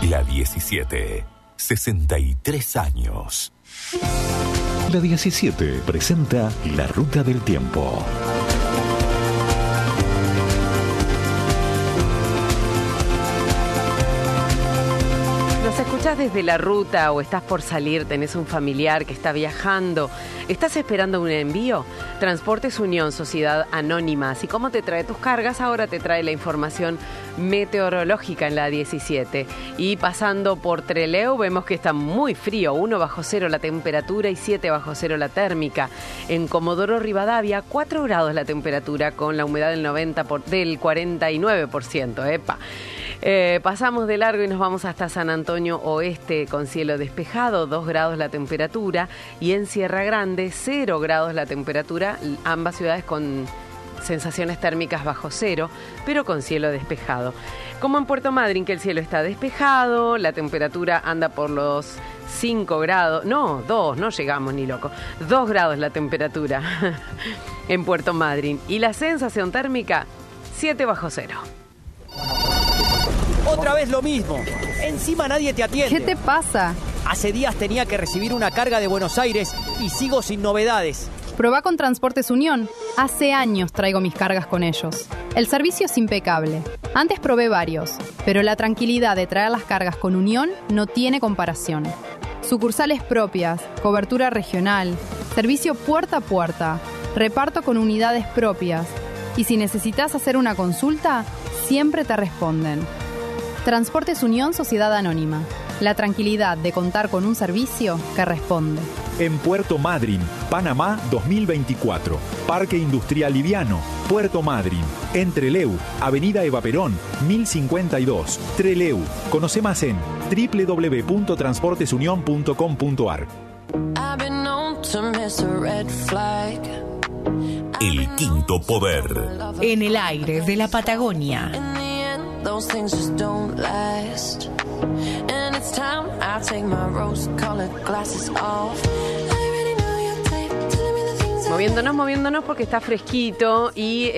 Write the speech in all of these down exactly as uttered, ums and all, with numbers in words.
La diecisiete, sesenta y tres años. La diecisiete presenta La Ruta del Tiempo. Nos escuchás desde la ruta o estás por salir, tenés un familiar que está viajando, ¿estás esperando un envío? Transportes Unión, Sociedad Anónima. Así como te trae tus cargas, ahora te trae la información meteorológica en la diecisiete. Y pasando por Trelew vemos que está muy frío, uno bajo cero la temperatura y siete bajo cero la térmica. En Comodoro Rivadavia, cuatro grados la temperatura con la humedad del, noventa por, del cuarenta y nueve por ciento. Epa. Eh, pasamos de largo y nos vamos hasta San Antonio Oeste con cielo despejado, dos grados la temperatura, y en Sierra Grande cero grados la temperatura, ambas ciudades con sensaciones térmicas bajo cero, pero con cielo despejado. Como en Puerto Madryn, que el cielo está despejado, la temperatura anda por los cinco grados, no, dos, no llegamos ni loco, dos grados la temperatura en Puerto Madryn, y la sensación térmica siete bajo cero. Otra vez lo mismo. Encima nadie te atiende. ¿Qué te pasa? Hace días tenía que recibir una carga de Buenos Aires y sigo sin novedades. Probá con Transportes Unión. Hace años traigo mis cargas con ellos. El servicio es impecable. Antes probé varios, pero la tranquilidad de traer las cargas con Unión no tiene comparación. Sucursales propias, cobertura regional, servicio puerta a puerta, reparto con unidades propias. Y si necesitas hacer una consulta, siempre te responden. Transportes Unión, Sociedad Anónima. La tranquilidad de contar con un servicio que responde. En Puerto Madryn, Panamá dos mil veinticuatro. Parque Industrial Liviano, Puerto Madryn. En Trelew, Avenida Eva Perón, mil cincuenta y dos. Trelew. Conoce más en doble u doble u doble u punto transportes unión punto com punto a r. El quinto poder. En el aire de la Patagonia. Those things just don't last. And it's time I take my rose-colored glasses off. Moviéndonos, moviéndonos porque está fresquito y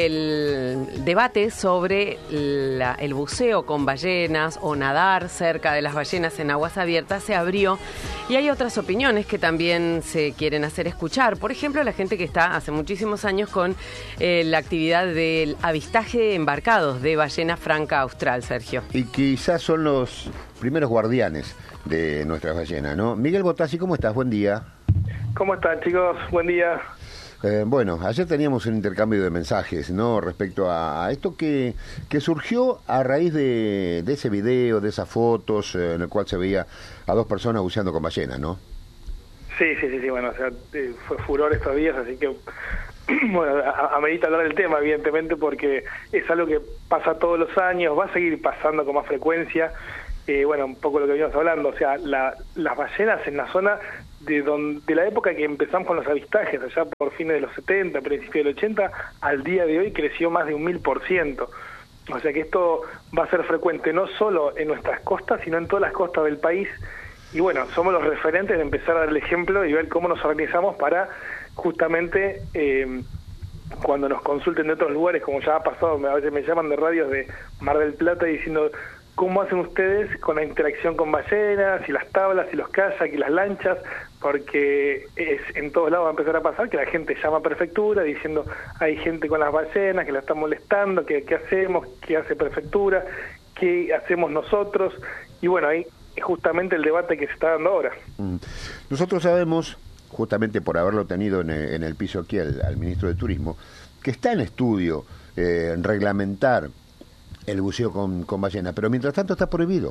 el debate sobre la, el buceo con ballenas o nadar cerca de las ballenas en aguas abiertas se abrió y hay otras opiniones que también se quieren hacer escuchar. Por ejemplo, la gente que está hace muchísimos años con eh, la actividad del avistaje de embarcados de ballena franca austral, Sergio. Y quizás son los primeros guardianes de nuestras ballenas, ¿no? Miguel Botassi, ¿cómo estás? Buen día. ¿Cómo están, chicos? Buen día. Eh, bueno, ayer teníamos un intercambio de mensajes, ¿no? Respecto a, a esto que, que surgió a raíz de, de ese video, de esas fotos, eh, en el cual se veía a dos personas buceando con ballenas, ¿no? Sí, sí, sí, sí, bueno, o sea, eh, fue furor estos días, así que, bueno, amerita hablar del tema, evidentemente, porque es algo que pasa todos los años, va a seguir pasando con más frecuencia. Eh, bueno, un poco lo que veníamos hablando, o sea, la, las ballenas en la zona de donde, de la época que empezamos con los avistajes, allá por fines de los setenta, principios del ochenta, al día de hoy creció más de un mil por ciento. O sea que esto va a ser frecuente no solo en nuestras costas, sino en todas las costas del país. Y bueno, somos los referentes de empezar a dar el ejemplo y ver cómo nos organizamos para justamente... Eh, cuando nos consulten de otros lugares, como ya ha pasado, a veces me llaman de radios de Mar del Plata diciendo cómo hacen ustedes con la interacción con ballenas y las tablas y los kayak y las lanchas, porque es en todos lados va a empezar a pasar que la gente llama a prefectura diciendo hay gente con las ballenas que la está molestando, que qué hacemos, qué hace prefectura, qué hacemos nosotros, y bueno, ahí es justamente el debate que se está dando ahora. Mm. Nosotros sabemos, justamente por haberlo tenido en el, en el piso aquí al, al ministro de Turismo, que está en estudio eh, reglamentar el buceo con, con ballenas, pero mientras tanto está prohibido.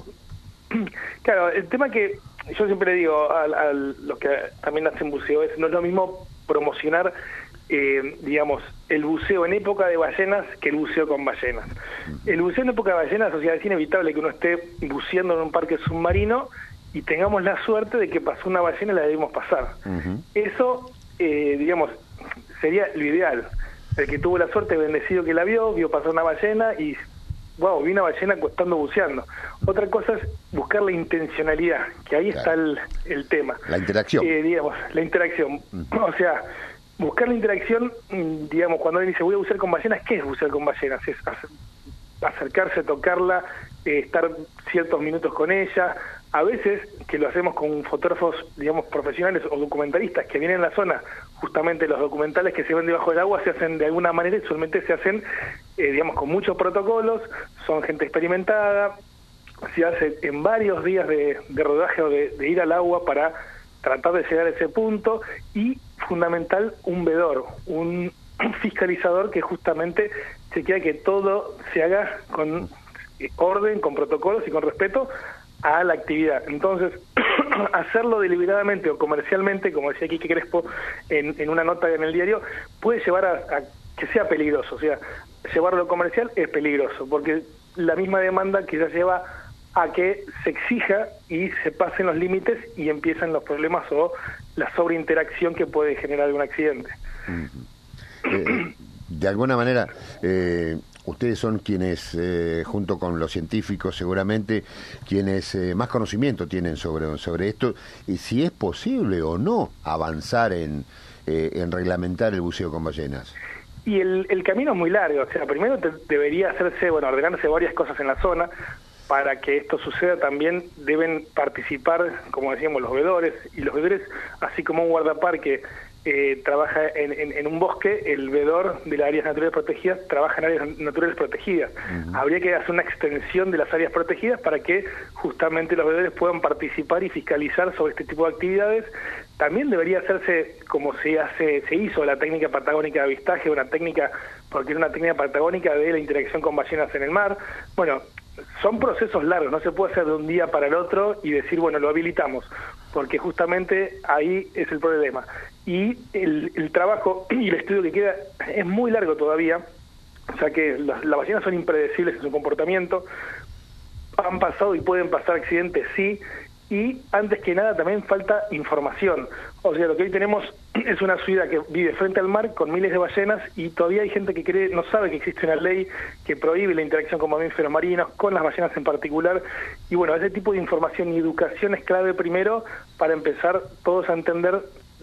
Claro, el tema que yo siempre le digo a, a los que también hacen buceo es no es lo mismo promocionar, eh, digamos, el buceo en época de ballenas que el buceo con ballenas. El buceo en época de ballenas, o sea, es inevitable que uno esté buceando en un parque submarino y tengamos la suerte de que pasó una ballena y la debimos pasar. Uh-huh. Eso, eh, digamos, sería lo ideal. El que tuvo la suerte, bendecido que la vio, vio pasar una ballena y, wow, vi una ballena estando buceando. Otra cosa es buscar la intencionalidad, que ahí claro. está el, el tema. La interacción. Eh, digamos, la interacción. Uh-huh. O sea, buscar la interacción, digamos, cuando alguien dice voy a bucear con ballenas, ¿qué es bucear con ballenas? Es hacer, acercarse, tocarla, eh, estar ciertos minutos con ella. A veces, que lo hacemos con fotógrafos, digamos, profesionales o documentalistas que vienen a la zona, justamente los documentales que se ven debajo del agua se hacen de alguna manera y usualmente se hacen, eh, digamos, con muchos protocolos, son gente experimentada, se hace en varios días de, de rodaje o de, de ir al agua para tratar de llegar a ese punto, y fundamental, un vedor, un fiscalizador que justamente chequea que todo se haga con orden, con protocolos y con respeto a la actividad. Entonces, hacerlo deliberadamente o comercialmente, como decía Quique Crespo en, en una nota en el diario, puede llevar a, a que sea peligroso. O sea, llevarlo comercial es peligroso, porque la misma demanda quizás lleva a que se exija y se pasen los límites y empiezan los problemas o la sobreinteracción que puede generar algún accidente. Uh-huh. eh, de alguna manera, eh, ustedes son quienes, eh, junto con los científicos seguramente, quienes eh, más conocimiento tienen sobre, sobre esto, y si es posible o no avanzar en, eh, en reglamentar el buceo con ballenas. Y el, el camino es muy largo. O sea, primero te, debería hacerse, bueno, ordenarse varias cosas en la zona. Para que esto suceda también deben participar, como decíamos, los vedores, y los vedores, así como un guardaparque eh, trabaja en, en, en un bosque, el vedor de las áreas naturales protegidas trabaja en áreas naturales protegidas. Uh-huh. Habría que hacer una extensión de las áreas protegidas para que justamente los vedores puedan participar y fiscalizar sobre este tipo de actividades. También debería hacerse, como se hace, se hizo la técnica patagónica de avistaje, una técnica, porque era una técnica patagónica de la interacción con ballenas en el mar. Bueno, son procesos largos, no se puede hacer de un día para el otro y decir, bueno, lo habilitamos, porque justamente ahí es el problema. Y el, el trabajo y el estudio que queda es muy largo todavía, o sea que las, las ballenas son impredecibles en su comportamiento, han pasado y pueden pasar accidentes, sí, y antes que nada también falta información. O sea, lo que hoy tenemos es una ciudad que vive frente al mar con miles de ballenas y todavía hay gente que cree, no sabe que existe una ley que prohíbe la interacción con mamíferos marinos, con las ballenas en particular. Y bueno, ese tipo de información y educación es clave primero para empezar todos a entender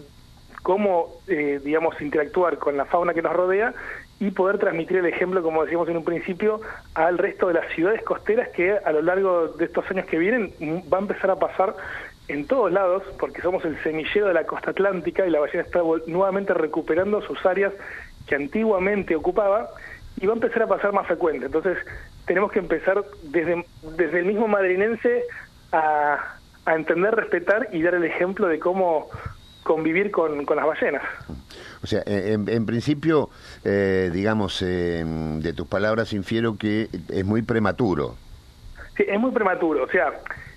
cómo, eh, digamos, interactuar con la fauna que nos rodea y poder transmitir el ejemplo, como decíamos en un principio, al resto de las ciudades costeras que a lo largo de estos años que vienen va a empezar a pasar en todos lados, porque somos el semillero de la costa atlántica y la ballena está nuevamente recuperando sus áreas que antiguamente ocupaba y va a empezar a pasar más frecuente. Entonces tenemos que empezar desde, desde el mismo madrinense a, a entender, respetar y dar el ejemplo de cómo convivir con, con las ballenas. O sea, en, en principio, eh, digamos, eh, de tus palabras infiero que es muy prematuro. Sí, es muy prematuro. O sea,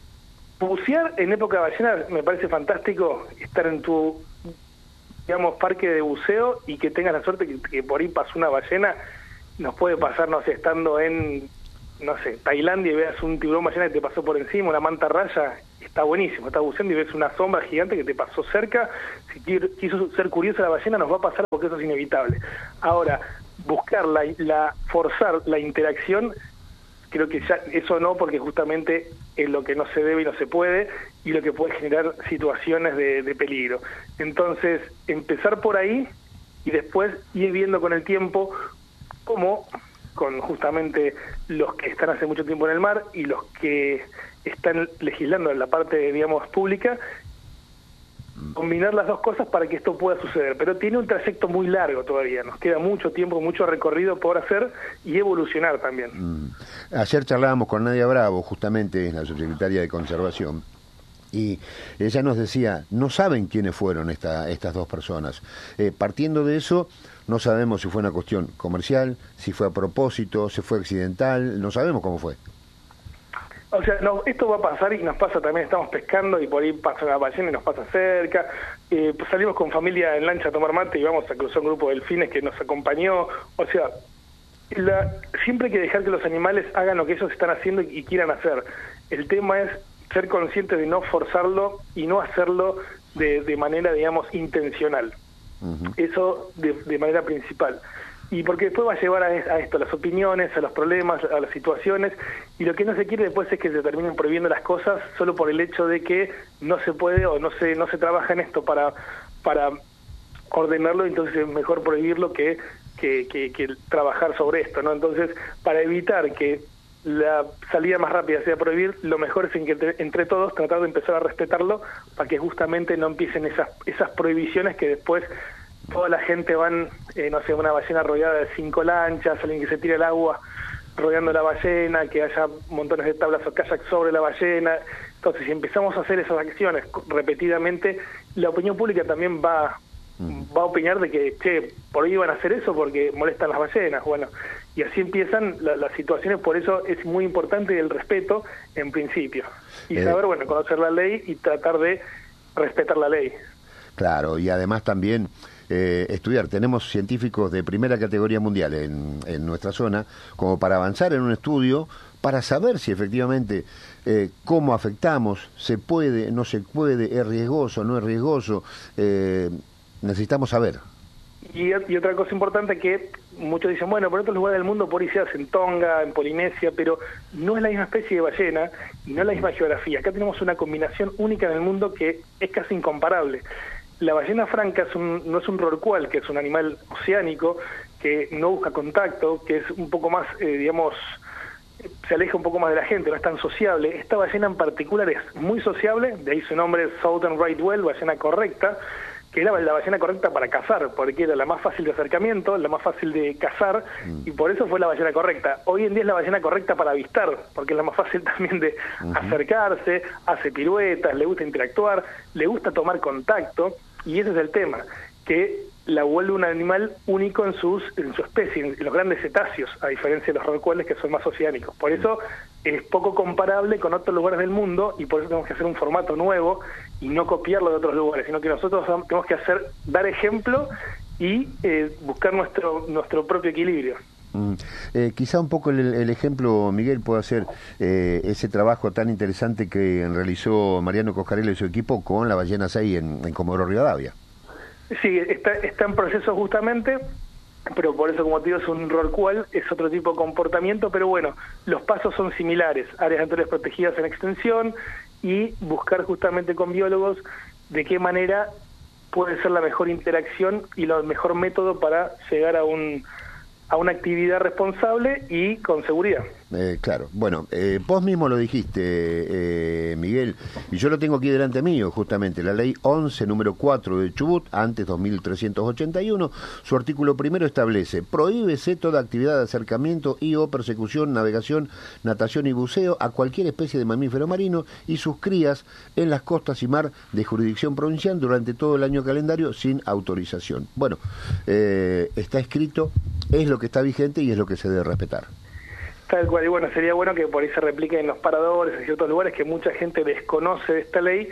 bucear en época de ballenas me parece fantástico, estar en tu, digamos, parque de buceo y que tengas la suerte que, que por ahí pasó una ballena. Nos puede pasar, no sé, estando en, no sé, Tailandia y veas un tiburón ballena que te pasó por encima, una mantarraya. Está buenísimo, estás buceando y ves una sombra gigante que te pasó cerca. Si quiso ser curiosa la ballena, nos va a pasar porque eso es inevitable. Ahora, buscar, la, la forzar la interacción, creo que ya eso no, porque justamente es lo que no se debe y no se puede, y lo que puede generar situaciones de, de peligro. Entonces, empezar por ahí y después ir viendo con el tiempo cómo, con justamente los que están hace mucho tiempo en el mar y los que están legislando en la parte, digamos, pública, combinar las dos cosas para que esto pueda suceder. Pero tiene un trayecto muy largo todavía, nos queda mucho tiempo, mucho recorrido por hacer y evolucionar también. Mm. Ayer charlábamos con Nadia Bravo, justamente la subsecretaria de Conservación, y ella nos decía, no saben quiénes fueron esta, estas dos personas. Eh, partiendo de eso, no sabemos si fue una cuestión comercial, si fue a propósito, si fue accidental, no sabemos cómo fue. O sea, no, esto va a pasar y nos pasa también, estamos pescando y por ahí pasa una ballena y nos pasa cerca, eh, pues salimos con familia en lancha a tomar mate y vamos a cruzar un grupo de delfines que nos acompañó. O sea, la, siempre hay que dejar que los animales hagan lo que ellos están haciendo y, y quieran hacer. El tema es ser conscientes de no forzarlo y no hacerlo de, de manera, digamos, intencional. Uh-huh. Eso de, de manera principal. Y porque después va a llevar a, a esto, a las opiniones, a los problemas, a las situaciones, y lo que no se quiere después es que se terminen prohibiendo las cosas solo por el hecho de que no se puede o no se no se trabaja en esto para para ordenarlo, entonces es mejor prohibirlo que que, que, que trabajar sobre esto, ¿no? Entonces, para evitar que la salida más rápida sea prohibir, lo mejor es en que entre, entre todos tratar de empezar a respetarlo para que justamente no empiecen esas esas prohibiciones que después toda la gente van, eh, no sé, una ballena rodeada de cinco lanchas, alguien que se tire al agua rodeando la ballena, que haya montones de tablas o kayak sobre la ballena. Entonces, si empezamos a hacer esas acciones repetidamente, la opinión pública también va, va a opinar de que, che, por ahí van a hacer eso porque molestan las ballenas. Bueno, y así empiezan la, las situaciones, por eso es muy importante el respeto en principio. Y eh, saber, bueno, conocer la ley y tratar de respetar la ley. Claro, y además también eh, estudiar. Tenemos científicos de primera categoría mundial en, en nuestra zona, como para avanzar en un estudio, para saber si efectivamente eh, cómo afectamos, se puede, no se puede, es riesgoso, no es riesgoso. Eh, necesitamos saber. Y, y otra cosa importante que muchos dicen, bueno, por otros lugares del mundo por ahí se hace en Tonga, en Polinesia, pero no es la misma especie de ballena y no es la misma geografía. Acá tenemos una combinación única en el mundo que es casi incomparable. La ballena franca es un, no es un rorcual, que es un animal oceánico que no busca contacto, que es un poco más, eh, digamos, se aleja un poco más de la gente, no es tan sociable. Esta ballena en particular es muy sociable, de ahí su nombre Southern Right Whale, ballena correcta, que era la ballena correcta para cazar, porque era la más fácil de acercamiento, la más fácil de cazar, y por eso fue la ballena correcta. Hoy en día es la ballena correcta para avistar, porque es la más fácil también de uh-huh. acercarse, hace piruetas, le gusta interactuar, le gusta tomar contacto, y ese es el tema, que la vuelve un animal único en sus en su especie, en los grandes cetáceos, a diferencia de los rorcuales que son más oceánicos. Por eso es poco comparable con otros lugares del mundo y por eso tenemos que hacer un formato nuevo y no copiarlo de otros lugares, sino que nosotros tenemos que hacer dar ejemplo y eh, buscar nuestro nuestro propio equilibrio. Mm. Eh, quizá un poco el, el ejemplo, Miguel, puede ser eh, ese trabajo tan interesante que realizó Mariano Coscarello y su equipo con la ballena seis en, en Comodoro Rivadavia. Sí, está, está en proceso justamente, pero por eso, como te digo, es un rorcual, es otro tipo de comportamiento, pero bueno, los pasos son similares, áreas naturales protegidas en extensión y buscar justamente con biólogos de qué manera puede ser la mejor interacción y el mejor método para llegar a un a una actividad responsable y con seguridad. Eh, claro, bueno, eh, vos mismo lo dijiste, eh, Miguel, y yo lo tengo aquí delante mío, justamente, la ley once, número cuatro de Chubut, antes dos mil trescientos ochenta y uno, su artículo primero establece, prohíbese toda actividad de acercamiento y o persecución, navegación, natación y buceo a cualquier especie de mamífero marino y sus crías en las costas y mar de jurisdicción provincial durante todo el año calendario sin autorización. Bueno, eh, está escrito, es lo que está vigente y es lo que se debe respetar. Tal cual, y bueno, sería bueno que por ahí se replique en los paradores, en ciertos lugares que mucha gente desconoce de esta ley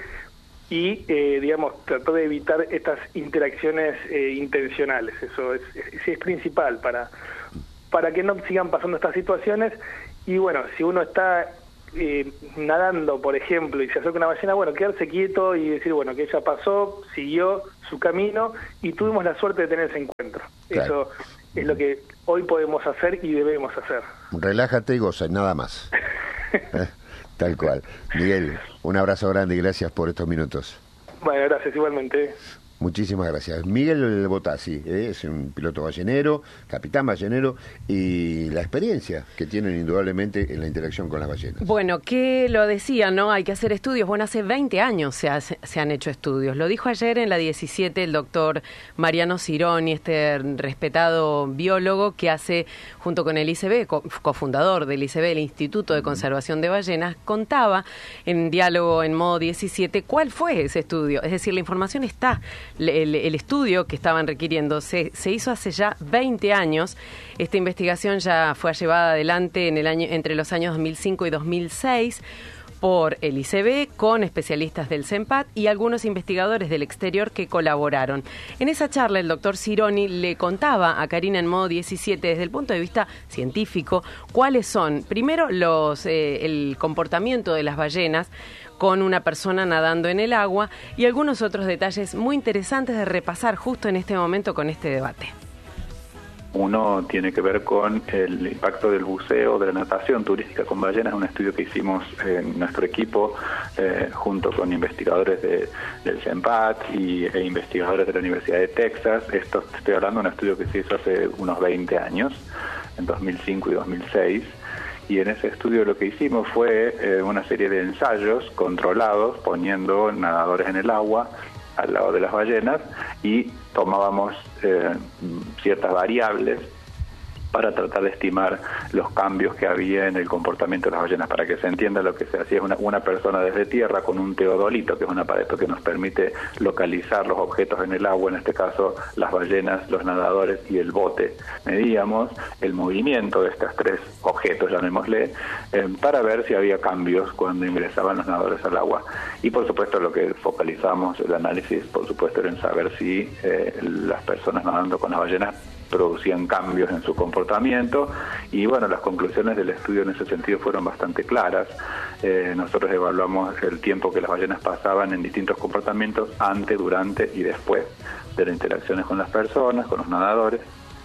y, eh, digamos, trató de evitar estas interacciones eh, intencionales. Eso es, es, es principal para, para que no sigan pasando estas situaciones. Y bueno, si uno está eh, nadando, por ejemplo, y se acerca una ballena, bueno, quedarse quieto y decir, bueno, que ella pasó, siguió su camino y tuvimos la suerte de tener ese encuentro. Claro. Eso es lo que hoy podemos hacer y debemos hacer. Relájate y goza, nada más. Tal cual. Miguel, un abrazo grande y gracias por estos minutos. Bueno, gracias igualmente. Muchísimas gracias. Miguel Botassi, ¿eh? es un piloto ballenero, capitán ballenero, y la experiencia que tienen indudablemente en la interacción con las ballenas. Bueno, que lo decía, ¿no? Hay que hacer estudios. Bueno, hace veinte años se, hace, se han hecho estudios. Lo dijo ayer en la diecisiete el doctor Mariano Cironi, este respetado biólogo que hace, junto con el I C B, co cofundador del I C B, el Instituto de Conservación de Ballenas, contaba en diálogo en modo diecisiete cuál fue ese estudio. Es decir, la información está. El, el estudio que estaban requiriendo se, se hizo hace ya veinte años. Esta investigación ya fue llevada adelante en el año, entre los años dos mil cinco y dos mil seis por el I C B, con especialistas del CENPAT y algunos investigadores del exterior que colaboraron. En esa charla, el doctor Cironi le contaba a Karina en modo diecisiete, desde el punto de vista científico, cuáles son, primero, los eh, el comportamiento de las ballenas con una persona nadando en el agua y algunos otros detalles muy interesantes de repasar justo en este momento con este debate. Uno tiene que ver con el impacto del buceo, de la natación turística con ballenas, un estudio que hicimos en nuestro equipo eh, junto con investigadores de, del CENPAT y, e investigadores de la Universidad de Texas. Esto estoy hablando de un estudio que se hizo hace unos veinte años, en dos mil cinco y dos mil seis, y en ese estudio lo que hicimos fue eh, una serie de ensayos controlados, poniendo nadadores en el agua al lado de las ballenas, y tomábamos eh, ciertas variables para tratar de estimar los cambios que había en el comportamiento de las ballenas. Para que se entienda, lo que se hacía es una, una persona desde tierra con un teodolito, que es un aparato que nos permite localizar los objetos en el agua, en este caso las ballenas, los nadadores y el bote. Medíamos el movimiento de estos tres objetos, llamémosle, eh, para ver si había cambios cuando ingresaban los nadadores al agua. Y por supuesto lo que focalizamos el análisis, por supuesto, era en saber si eh, las personas nadando con las ballenas producían cambios en su comportamiento, y bueno, las conclusiones del estudio en ese sentido fueron bastante claras. Eh, nosotros evaluamos el tiempo que las ballenas pasaban en distintos comportamientos antes, durante y después de las interacciones con las personas, con los nadadores,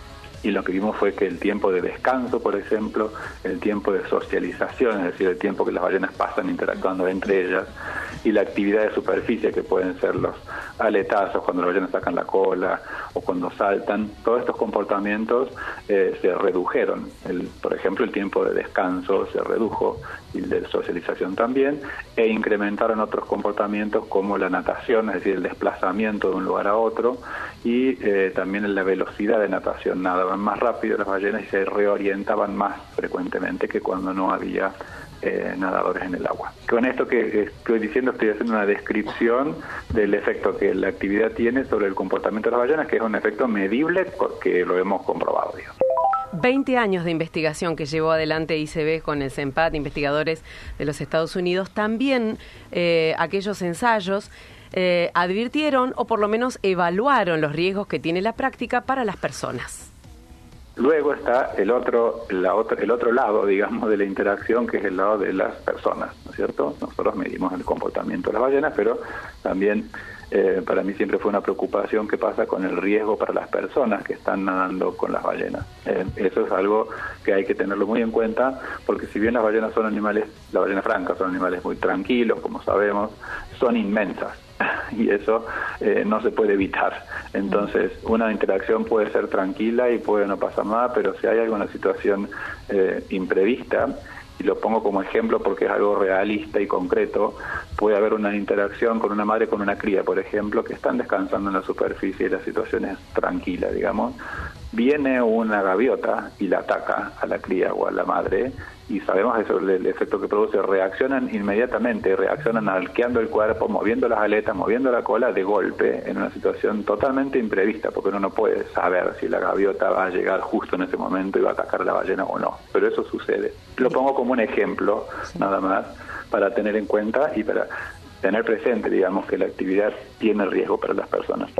y lo que vimos fue que el tiempo de descanso, por ejemplo, el tiempo de socialización, es decir, el tiempo que las ballenas pasan interactuando entre ellas, y la actividad de superficie, que pueden ser los aletazos cuando las ballenas sacan la cola o cuando saltan, todos estos comportamientos eh, se redujeron. El, por ejemplo, el tiempo de descanso se redujo, y el de socialización también, e incrementaron otros comportamientos como la natación, es decir, el desplazamiento de un lugar a otro, y eh, también en la velocidad de natación. Nadaban más rápido las ballenas y se reorientaban más frecuentemente que cuando no había Eh, nadadores en el agua. Con esto que estoy diciendo, estoy haciendo una descripción del efecto que la actividad tiene sobre el comportamiento de las ballenas, que es un efecto medible porque lo hemos comprobado, digamos. veinte años de investigación que llevó adelante I C B con el CENPAT, investigadores de los Estados Unidos. También eh, aquellos ensayos eh, advirtieron, o por lo menos evaluaron, los riesgos que tiene la práctica para las personas. Luego está el otro, la otro, el otro lado, digamos, de la interacción, que es el lado de las personas, ¿no es cierto? Nosotros medimos el comportamiento de las ballenas, pero también eh, para mí siempre fue una preocupación qué pasa con el riesgo para las personas que están nadando con las ballenas. Eh, eso es algo que hay que tenerlo muy en cuenta, porque si bien las ballenas son animales, las ballenas francas son animales muy tranquilos, como sabemos, son inmensas. Y eso eh, no se puede evitar. Entonces, una interacción puede ser tranquila y puede no pasar nada, pero si hay alguna situación eh, imprevista, y lo pongo como ejemplo porque es algo realista y concreto, puede haber una interacción con una madre con una cría, por ejemplo, que están descansando en la superficie y la situación es tranquila, digamos. Viene una gaviota y la ataca a la cría o a la madre, y sabemos eso, el efecto que produce. Reaccionan inmediatamente, reaccionan arqueando el cuerpo, moviendo las aletas, moviendo la cola de golpe, en una situación totalmente imprevista, porque uno no puede saber si la gaviota va a llegar justo en ese momento y va a atacar a la ballena o no, pero eso sucede. Lo pongo como un ejemplo, nada más, para tener en cuenta y para tener presente, digamos, que la actividad tiene riesgo para las personas.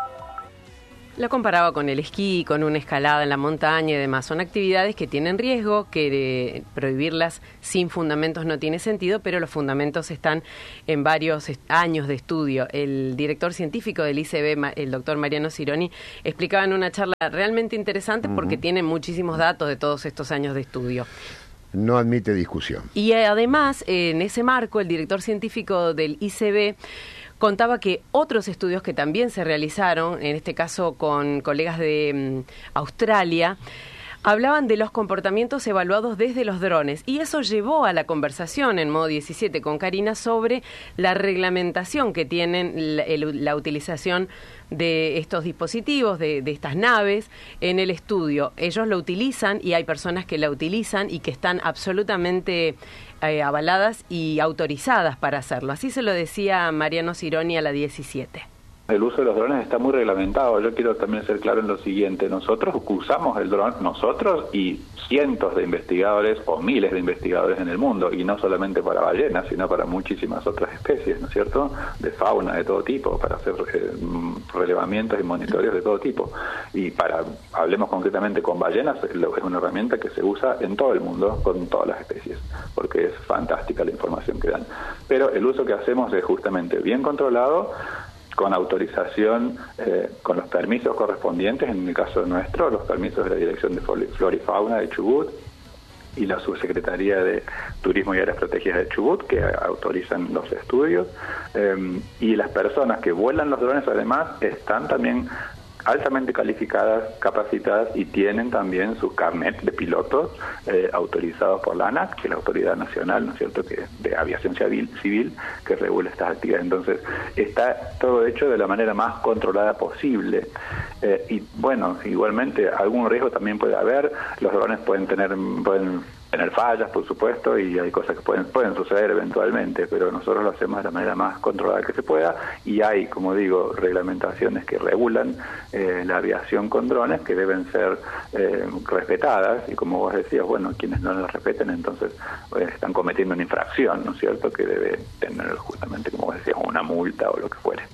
Lo comparaba con el esquí, con una escalada en la montaña y demás. Son actividades que tienen riesgo, que eh, prohibirlas sin fundamentos no tiene sentido, pero los fundamentos están en varios est- años de estudio. El director científico del I C B, el doctor Mariano Cironi, explicaba en una charla realmente interesante uh-huh. porque tiene muchísimos datos de todos estos años de estudio. No admite discusión. Y eh, además, eh, en ese marco, el director científico del I C B contaba que otros estudios que también se realizaron, en este caso con colegas de um, Australia, hablaban de los comportamientos evaluados desde los drones, y eso llevó a la conversación en Modo diecisiete con Karina sobre la reglamentación que tienen la, el, la utilización de estos dispositivos, de, de estas naves en el estudio. Ellos lo utilizan y hay personas que la utilizan y que están absolutamente eh, avaladas y autorizadas para hacerlo. Así se lo decía Mariano Cironi a la diecisiete. El uso de los drones está muy reglamentado. Yo quiero también ser claro en lo siguiente. Nosotros usamos el dron, nosotros y cientos de investigadores o miles de investigadores en el mundo, y no solamente para ballenas, sino para muchísimas otras especies, ¿no es cierto?, de fauna de todo tipo, para hacer eh, relevamientos y monitoreos de todo tipo. Y para, hablemos concretamente con ballenas, es una herramienta que se usa en todo el mundo, con todas las especies, porque es fantástica la información que dan. Pero el uso que hacemos es justamente bien controlado, con autorización, eh, con los permisos correspondientes, en el caso nuestro, los permisos de la Dirección de Flora y Fauna de Chubut y la Subsecretaría de Turismo y Áreas Protegidas de Chubut, que autorizan los estudios, eh, y las personas que vuelan los drones además están también altamente calificadas, capacitadas y tienen también su carnet de pilotos eh, autorizados por la ANAC, que es la Autoridad Nacional, ¿no es cierto?, que de Aviación Civil, civil que regula estas actividades. Entonces, está todo hecho de la manera más controlada posible. Eh, y bueno, igualmente, algún riesgo también puede haber. Los drones pueden tener, pueden tener fallas, por supuesto, y hay cosas que pueden, pueden suceder eventualmente, pero nosotros lo hacemos de la manera más controlada que se pueda, y hay, como digo, reglamentaciones que regulan eh, la aviación con drones que deben ser eh, respetadas, y como vos decías, bueno, quienes no las respeten entonces eh, están cometiendo una infracción, ¿no es cierto?, que debe tener justamente, como vos decías, una multa o lo que fuere.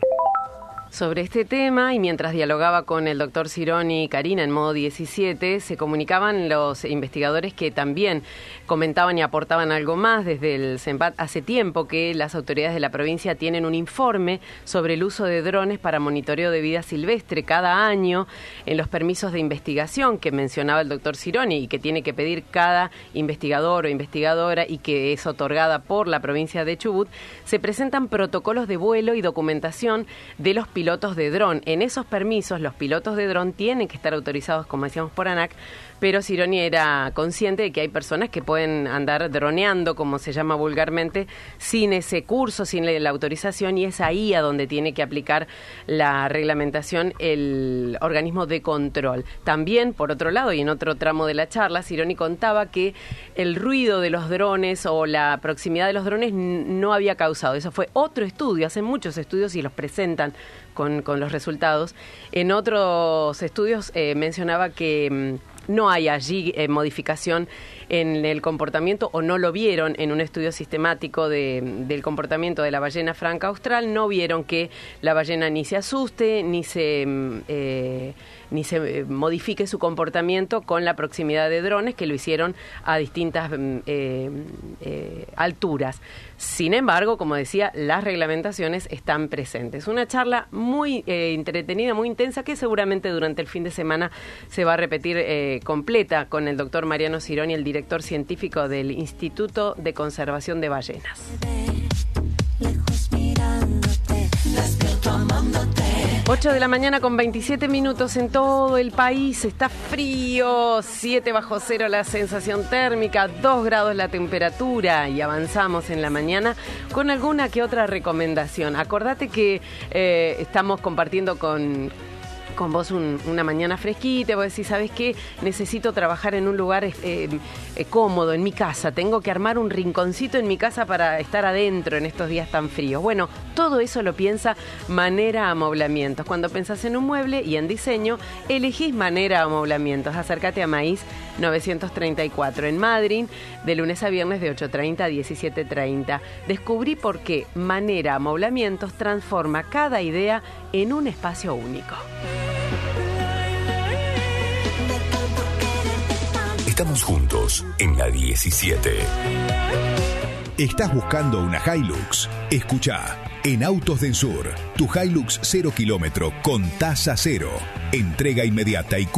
Sobre este tema, y mientras dialogaba con el doctor Cironi y Karina en modo diecisiete, se comunicaban los investigadores que también comentaban y aportaban algo más desde el CENPAT hace tiempo, que las autoridades de la provincia tienen un informe sobre el uso de drones para monitoreo de vida silvestre cada año en los permisos de investigación que mencionaba el doctor Cironi y que tiene que pedir cada investigador o investigadora y que es otorgada por la provincia de Chubut. Se presentan protocolos de vuelo y documentación de los pilotos pilotos de dron. En esos permisos, los pilotos de dron tienen que estar autorizados, como decíamos, por ANAC, pero Cironi era consciente de que hay personas que pueden andar droneando, como se llama vulgarmente, sin ese curso, sin la autorización, y es ahí a donde tiene que aplicar la reglamentación el organismo de control. También, por otro lado, y en otro tramo de la charla, Cironi contaba que el ruido de los drones o la proximidad de los drones no había causado. Eso fue otro estudio, hacen muchos estudios y los presentan con, con los resultados. En otros estudios eh, mencionaba que no hay allí eh, modificación en el comportamiento, o no lo vieron en un estudio sistemático de, del comportamiento de la ballena franca austral, no vieron que la ballena ni se asuste, ni se, eh, ni se modifique su comportamiento con la proximidad de drones, que lo hicieron a distintas eh, eh, alturas. Sin embargo, como decía, las reglamentaciones están presentes. Una charla muy eh, entretenida, muy intensa, que seguramente durante el fin de semana se va a repetir eh, completa con el doctor Mariano Cironi, el director científico del Instituto de Conservación de Ballenas. ocho de la mañana con veintisiete minutos en todo el país. Está frío, siete bajo cero la sensación térmica, dos grados la temperatura, y avanzamos en la mañana con alguna que otra recomendación. Acordate que eh, estamos compartiendo con... con vos un, una mañana fresquita, vos decís, ¿sabes qué? Necesito trabajar en un lugar eh, eh, cómodo, en mi casa, tengo que armar un rinconcito en mi casa para estar adentro en estos días tan fríos. Bueno, todo eso lo piensa Manera Amoblamientos. Cuando pensás en un mueble y en diseño, elegís Manera Amoblamientos. Acércate a Maíz novecientos treinta y cuatro en Madryn, de lunes a viernes de ocho treinta a diecisiete treinta. Descubrí por qué Manera Amoblamientos transforma cada idea en un espacio único. Estamos juntos en la diecisiete. ¿Estás buscando una Hilux? Escuchá, en Autos del Sur, tu Hilux cero kilómetro con tasa cero. Entrega inmediata y